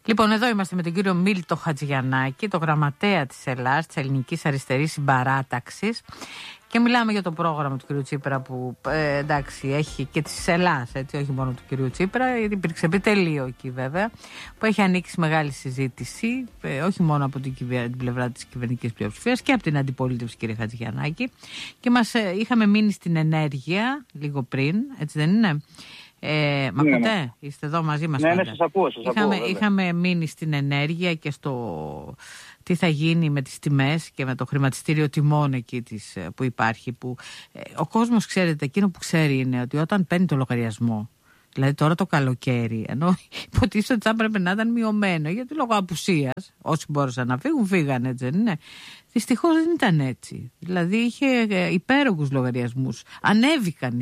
Λοιπόν, εδώ είμαστε με τον κύριο Μίλτο Χατζηγιαννάκη, το γραμματέα της ΕΛΑΣ, της Ελληνικής Αριστερής Συμπαράταξης, και μιλάμε για το πρόγραμμα του κυρίου Τσίπρα που εντάξει έχει και της ΕΛΑΣ, έτσι, όχι μόνο του κυρίου Τσίπρα, γιατί υπήρξε επιτελείο εκεί βέβαια, που έχει ανοίξει μεγάλη συζήτηση, όχι μόνο από την πλευρά της κυβερνητικής πλειοψηφίας και από την αντιπολίτευση, κύριε Χατζηγιαννάκη, και μας είχαμε μείνει στην ενέργεια λίγο πριν, έτσι δεν είναι? Μ' ακούτε? Είστε εδώ μαζί μας? Ναι, σας ακούω. Είχαμε μείνει στην ενέργεια και στο τι θα γίνει με τις τιμές και με το χρηματιστήριο τιμών εκεί που υπάρχει, που ο κόσμος, ξέρετε, εκείνο που ξέρει είναι ότι όταν παίρνει το λογαριασμό, δηλαδή τώρα το καλοκαίρι, ενώ υποτίθεται ότι θα έπρεπε να ήταν μειωμένο, γιατί λόγω απουσίας όσοι μπόρεσαν να φύγουν, φύγανε, έτσι δεν είναι? Δυστυχώς δεν ήταν έτσι. Δηλαδή είχε υπέρογους λογαριασμούς. Ανέβηκαν.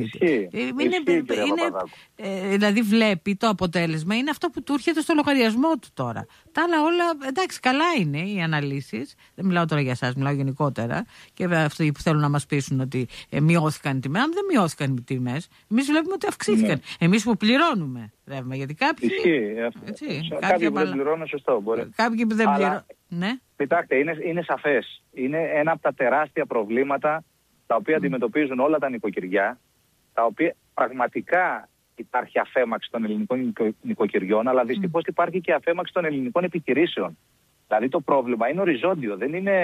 Δηλαδή βλέπει το αποτέλεσμα. Είναι αυτό που του έρχεται στο λογαριασμό του τώρα. Τα άλλα όλα, εντάξει, καλά είναι οι αναλύσεις. Δεν μιλάω τώρα για εσάς, μιλάω γενικότερα. Και αυτοί που θέλουν να μας πείσουν ότι μειώθηκαν οι τιμές. Αν δεν μειώθηκαν οι τιμές, εμείς βλέπουμε ότι αυξήθηκαν. Εμείς που πληρώνουμε ρεύμα. Γιατί κάποιοι. Κάποιοι που δεν πληρώνουν, σωστό. Κάποιοι που δεν πληρώνουν. Ναι. Κοιτάξτε, είναι σαφές. Είναι ένα από τα τεράστια προβλήματα τα οποία αντιμετωπίζουν όλα τα νοικοκυριά, τα οποία πραγματικά υπάρχει αφέμαξη των ελληνικών νοικοκυριών, αλλά δυστυχώς υπάρχει και αφέμαξη των ελληνικών επιχειρήσεων. Δηλαδή το πρόβλημα είναι οριζόντιο, δεν είναι,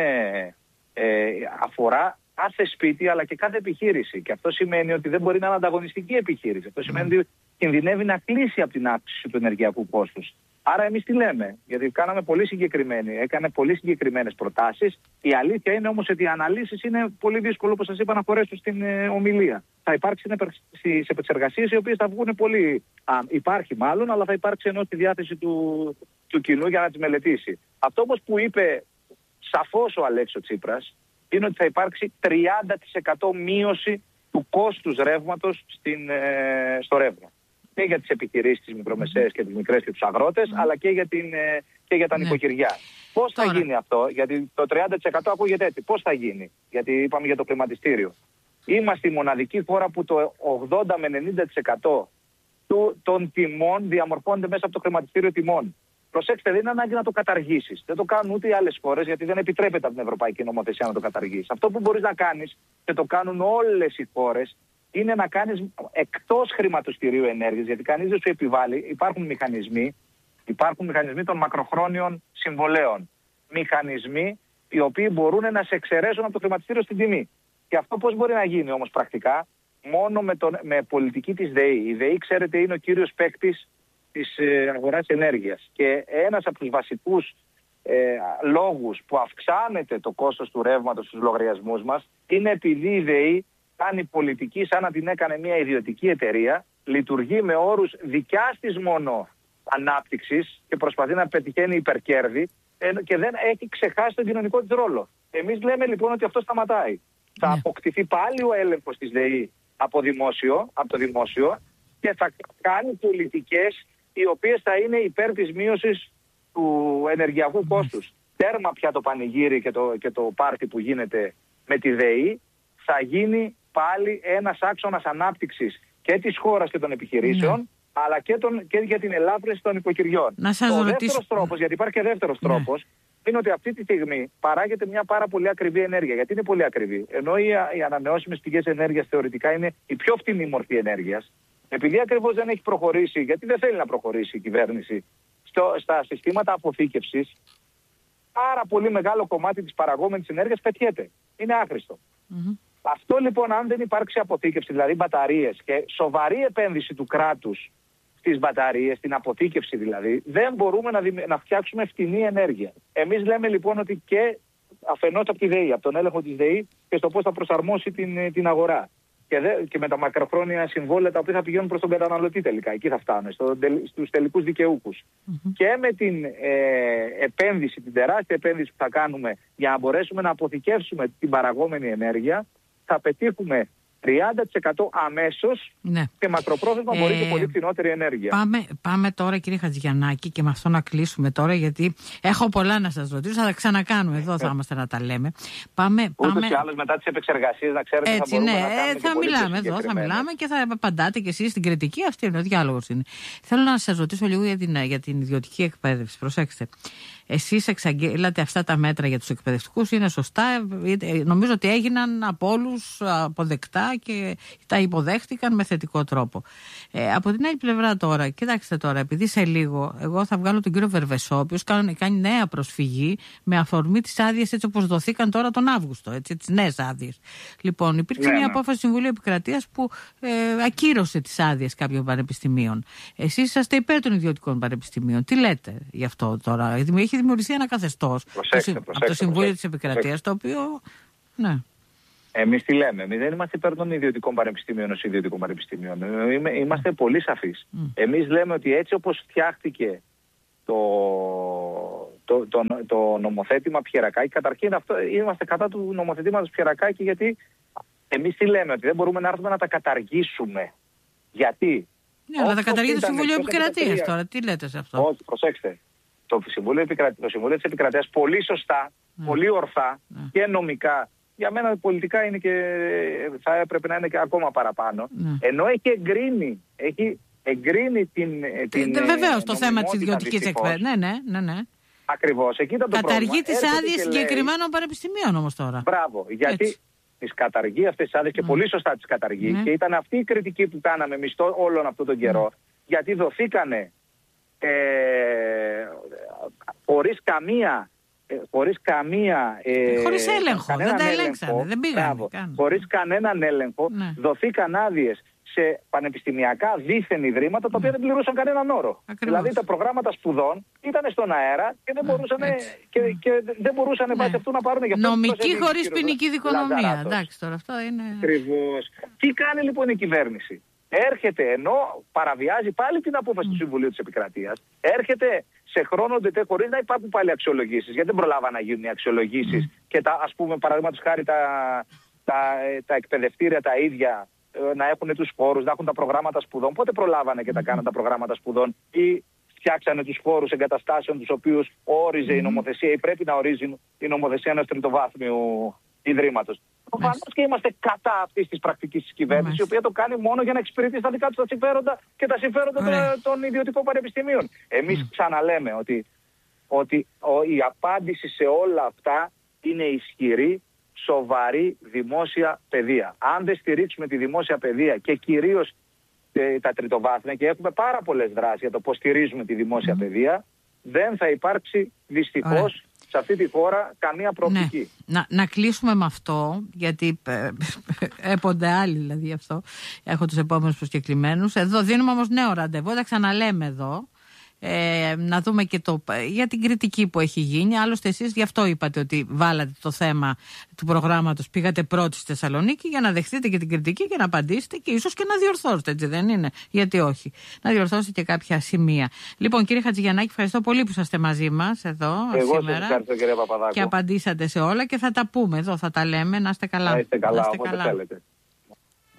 αφορά κάθε σπίτι αλλά και κάθε επιχείρηση. Και αυτό σημαίνει ότι δεν μπορεί να είναι ανταγωνιστική επιχείρηση. Αυτό σημαίνει ότι κινδυνεύει να κλείσει από την αύξηση του ενεργειακού κόστους. Άρα εμείς τι λέμε? Γιατί έκανε πολύ συγκεκριμένες προτάσεις. Η αλήθεια είναι όμως ότι οι αναλύσεις είναι πολύ δύσκολο, όπως σας είπα, να χωρέσουν στην ομιλία. Θα υπάρξει στις επεξεργασίες οι οποίες θα βγουν πολύ. Υπάρχει μάλλον, αλλά θα υπάρξει ενώ στη διάθεση του κοινού για να τις μελετήσει. Αυτό όμως που είπε σαφώς ο Αλέξης Τσίπρας είναι ότι θα υπάρξει 30% μείωση του κόστους ρεύματος στο ρεύμα. Και για τις επιχειρήσεις, τις μικρομεσαίες και τις μικρές και τους αγρότες, αλλά και για τα νοικοκυριά. Πώς θα γίνει αυτό? Γιατί το 30% ακούγεται έτσι. Πώς θα γίνει? Γιατί είπαμε για το χρηματιστήριο. Είμαστε η μοναδική χώρα που το 80 με 90% των τιμών διαμορφώνεται μέσα από το χρηματιστήριο τιμών. Προσέξτε, δεν είναι ανάγκη να το καταργήσεις. Δεν το κάνουν ούτε οι άλλες χώρες, γιατί δεν επιτρέπεται από την Ευρωπαϊκή Νομοθεσία να το καταργήσεις. Αυτό που μπορείς να κάνεις, και το κάνουν όλες οι χώρες, είναι να κάνεις εκτός χρηματιστηρίου ενέργειας, γιατί κανείς δεν σου επιβάλλει. Υπάρχουν μηχανισμοί των μακροχρόνιων συμβολέων. Μηχανισμοί οι οποίοι μπορούν να σε εξαιρέσουν από το χρηματιστήριο στην τιμή. Και αυτό πώς μπορεί να γίνει όμως πρακτικά? Μόνο με πολιτική της ΔΕΗ. Η ΔΕΗ, ξέρετε, είναι ο κύριος παίκτης της αγοράς ενέργειας. Και ένας από τους βασικούς λόγους που αυξάνεται το κόστος του ρεύματος στους λογαριασμούς μας είναι επειδή η ΔΕΗ κάνει πολιτική σαν να την έκανε μια ιδιωτική εταιρεία, λειτουργεί με όρους δικιάς της μόνο ανάπτυξης και προσπαθεί να πετυχαίνει υπερκέρδη και δεν έχει ξεχάσει τον κοινωνικό της ρόλο. Εμείς λέμε λοιπόν ότι αυτό σταματάει. Θα αποκτηθεί πάλι ο έλεγχος της ΔΕΗ από το δημόσιο και θα κάνει πολιτικές οι οποίες θα είναι υπέρ της μείωσης του ενεργειακού κόστους. Τέρμα πια το πανηγύρι και το πάρτι που γίνεται με τη ΔΕΗ. Θα γίνει πάλι ένας άξονας ανάπτυξης και της χώρας και των επιχειρήσεων, αλλά και για την ελάφρυνση των νοικοκυριών. Ο δεύτερος τρόπος, γιατί υπάρχει και δεύτερος τρόπος, είναι ότι αυτή τη στιγμή παράγεται μια πάρα πολύ ακριβή ενέργεια. Γιατί είναι πολύ ακριβή? Ενώ οι ανανεώσιμες πηγές ενέργειας θεωρητικά είναι η πιο φτηνή μορφή ενέργειας, επειδή ακριβώς δεν έχει προχωρήσει, γιατί δεν θέλει να προχωρήσει η κυβέρνηση στα συστήματα αποθήκευσης, πάρα πολύ μεγάλο κομμάτι της παραγόμενης ενέργειας πετιέται. Είναι άχρηστο. Αυτό λοιπόν, αν δεν υπάρξει αποθήκευση, δηλαδή μπαταρίες και σοβαρή επένδυση του κράτους στις μπαταρίες, στην αποθήκευση δηλαδή, δεν μπορούμε να φτιάξουμε φτηνή ενέργεια. Εμείς λέμε λοιπόν ότι και αφενός από τη ΔΕΗ, από τον έλεγχο της ΔΕΗ και στο πώς θα προσαρμόσει την αγορά. Και με τα μακροχρόνια συμβόλαια τα οποία θα πηγαίνουν προς τον καταναλωτή τελικά. Εκεί θα φτάνουν, στους τελικούς δικαιούχους. Και με την επένδυση, την τεράστια επένδυση που θα κάνουμε για να μπορέσουμε να αποθηκεύσουμε την παραγόμενη ενέργεια, θα πετύχουμε 30% αμέσως, ναι. Και μακροπρόθεσμα μπορεί και πολύ φθηνότερη ενέργεια. Πάμε τώρα, κύριε Χατζηγιαννάκη, και με αυτό να κλείσουμε τώρα, γιατί έχω πολλά να σας ρωτήσω. Θα τα ξανακάνουμε εδώ, θα είμαστε να τα λέμε. Ούτως ή άλλως μετά τις επεξεργασίες, να ξέρετε, έτσι, θα μπορούμε να κάνουμε θα μιλάμε εδώ, θα μιλάμε και θα απαντάτε κι εσείς στην κριτική. Αυτή είναι ο διάλογος είναι. Θέλω να σας ρωτήσω λίγο για την ιδιωτική εκπαίδευση. Προσέξτε. Εσείς εξαγγείλατε αυτά τα μέτρα για τους εκπαιδευτικούς, είναι σωστά. Νομίζω ότι έγιναν από όλους αποδεκτά και τα υποδέχτηκαν με θετικό τρόπο. Από την άλλη πλευρά τώρα, κοιτάξτε τώρα, επειδή σε λίγο εγώ θα βγάλω τον κύριο Βερβεσό, ο οποίος κάνει νέα προσφυγή με αφορμή τις άδειες έτσι όπως δοθήκαν τώρα τον Αύγουστο, έτσι, τις νέες άδειες. Λοιπόν, υπήρξε μια απόφαση του Συμβουλίου Επικρατείας που ακύρωσε τις άδειες κάποιων πανεπιστημίων. Εσείς είσαστε υπέρ των ιδιωτικών πανεπιστημίων. Τι λέτε γι' αυτό τώρα? Έχει δημιουργηθεί ένα καθεστώς από το Συμβούλιο της Επικρατείας, το οποίο. Ναι. Εμείς τι λέμε? Εμείς δεν είμαστε υπέρ των ιδιωτικών πανεπιστήμιων ως ιδιωτικών πανεπιστήμιων. Είμαστε πολύ σαφείς. Εμείς λέμε ότι έτσι όπως φτιάχτηκε το νομοθέτημα Πιερακάκη, καταρχήν είμαστε κατά του νομοθετήματος Πιερακάκη, γιατί εμείς τι λέμε? Ότι δεν μπορούμε να έρθουμε να τα καταργήσουμε. Γιατί? Ναι, αλλά τα καταργεί το Συμβούλιο Επικρατείας τώρα. Τι λέτε σε αυτό? Όχι, προσέξτε. Το Συμβούλιο της Επικρατείας πολύ σωστά, πολύ ορθά και νομικά, για μένα πολιτικά είναι και θα έπρεπε να είναι και ακόμα παραπάνω, ενώ έχει εγκρίνει την βεβαίως το θέμα της ιδιωτικής εκπαίδευσης. Ναι. Ακριβώς, εκεί ήταν το πρόβλημα. Καταργεί τις άδειες συγκεκριμένων πανεπιστημίων όμως τώρα. Μπράβο, γιατί τις καταργεί αυτές τις άδειες και πολύ σωστά τις καταργεί, και ήταν αυτή η κριτική που κάναμε εμείς όλον αυτόν τον καιρό, γιατί δοθήκανε χωρίς έλεγχο, δεν τα ελέγξανε, δεν πήγανε. Χωρίς κανέναν έλεγχο, δοθήκαν άδειες σε πανεπιστημιακά δίθεν ιδρύματα τα οποία δεν πληρούσαν κανέναν όρο. Ακριβώς. Δηλαδή τα προγράμματα σπουδών ήταν στον αέρα και δεν μπορούσαν βάσει αυτού να πάρουν για αυτό. Νομική χωρίς ποινική δικονομία. Εντάξει, τώρα αυτό είναι. Ακριβώς. Τι κάνει λοιπόν η κυβέρνηση? Έρχεται, ενώ παραβιάζει πάλι την απόφαση του Συμβουλίου της Επικρατείας, έρχεται σε χρόνο χωρίς να υπάρχουν πάλι αξιολογήσεις, γιατί δεν προλάβαν να γίνουν οι αξιολογήσεις και ας πούμε, παραδείγματος χάρη, τα εκπαιδευτήρια τα ίδια να έχουν τους χώρους, να έχουν τα προγράμματα σπουδών. Πότε προλάβανε και τα κάναν τα προγράμματα σπουδών, ή φτιάξανε τους χώρους εγκαταστάσεων τους οποίους όριζε η νομοθεσία ή πρέπει να ορίζει η νομοθεσία ενός τριτοβάθμιου ιδρύματος. Προφανώς και είμαστε κατά αυτής της πρακτικής της κυβέρνησης, η οποία το κάνει μόνο για να εξυπηρετεί στα δικά του τα συμφέροντα και τα συμφέροντα των ιδιωτικών πανεπιστημίων. Εμείς ξαναλέμε ότι η απάντηση σε όλα αυτά είναι ισχυρή, σοβαρή δημόσια παιδεία. Αν δεν στηρίξουμε τη δημόσια παιδεία και κυρίως τα τριτοβάθμια, και έχουμε πάρα πολλές δράσεις για το πώς στηρίζουμε τη δημόσια παιδεία, δεν θα υπάρξει δυστυχώς σε αυτή τη χώρα καμία προοπτική. Ναι. Να κλείσουμε με αυτό, γιατί έπονται άλλοι δηλαδή αυτό. Έχω τους επόμενους προσκεκλημένους. Εδώ δίνουμε όμως νέο ραντεβού, τα ξαναλέμε εδώ. Να δούμε και για την κριτική που έχει γίνει. Άλλωστε εσείς γι' αυτό είπατε ότι βάλατε το θέμα του προγράμματος, πήγατε πρώτοι στη Θεσσαλονίκη για να δεχτείτε και την κριτική και να απαντήσετε και ίσως και να διορθώσετε, έτσι δεν είναι? Γιατί όχι, να διορθώσετε και κάποια σημεία. Λοιπόν, κύριε Χατζηγιαννάκη, ευχαριστώ πολύ που είσαστε μαζί μας εδώ σήμερα. Σας ευχαριστώ, κύριε Παπαδάκου. Και απαντήσατε σε όλα και θα τα πούμε εδώ, θα τα λέμε. Να είστε καλά. Να είστε καλά, όποτε θέλετε.